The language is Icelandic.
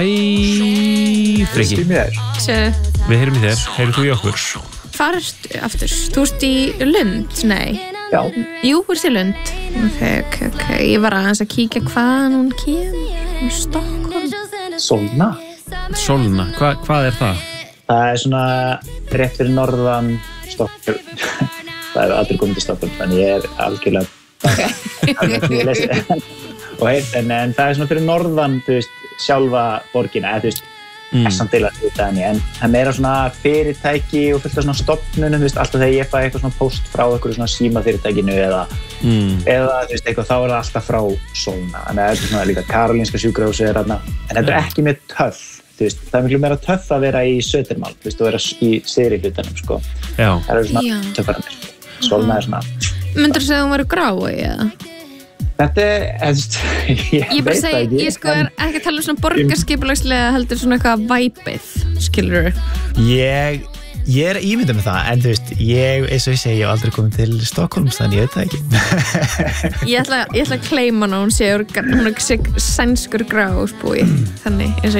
Hei, Frikki. Við heyrum í þér, heyrðu þú í okkur? Hvar ertu aftur? Þú ert í Lund? Nei. Já. Jú, þú ert í Lund. Ok. Ég var aðeins að kíkja hvaðan hún kemur. Stockholm. Solna, hvað er það? Það er svona rétt fyrir norðan Stockholm. Það er allir komið til Stockholm, þannig ég er algjörlega ég lesi en það er svona fyrir norðan, þú veist, sjálfa borgina, eða þú veist, samt til að þetta en það er meira svona fyrirtæki og fullt af svona stofnunum, þú veist, alltaf þegar ég fæ eitthvað svona post frá eitthvað svona símafyrirtækinu eða þú veist, eitthvað, þá er það alltaf frá Solna, en það er svona líka Karolinska sjúkrahúsið er þarna, en þetta er ekki með töff, þú veist, það er miklu meira töff að vera í Södermalm, þú veist, og vera í syðri hlutanum, sko. Já. Það eru svona töffarnir, Solna er svona. Myndirðu segja að hún væri grái, eða? Þetta er, ég bara segi, ég sko er ekki að tala um svona borgarskipulagslega heldur svona eitthvað væpið, skilur Ég er ímyndað með það, en þú veist, eins og ég segi, ég hef aldrei komið til Stockholms, þannig ég veit það ekki. Ég ætla að claima hana, hún sé sænskur grásbúi, þannig eins og